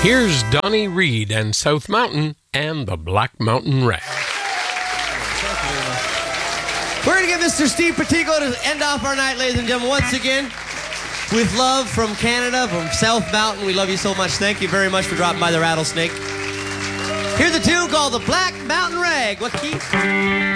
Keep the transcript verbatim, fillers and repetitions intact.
Here's Donnie Reed and South Mountain and the Black Mountain Rag. We're going to get Mister Steve Petico to end off our night, ladies and gentlemen, once again, with love from Canada, from South Mountain. We love you so much. Thank you very much for dropping by the Rattlesnake. Here's a tune called the Black Mountain Rag. What key?